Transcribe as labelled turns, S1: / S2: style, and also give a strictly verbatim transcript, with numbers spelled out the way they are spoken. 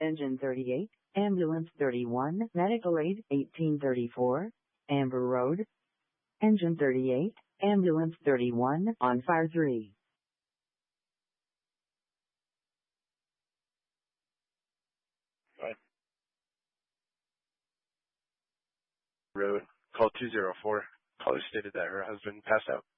S1: Engine thirty-eight, Ambulance thirty-one, Medical Aid eighteen thirty-four, Amber Road. Engine thirty-eight, Ambulance thirty-one, on fire three.
S2: Right. Road, call two zero four. Caller stated that her husband passed out.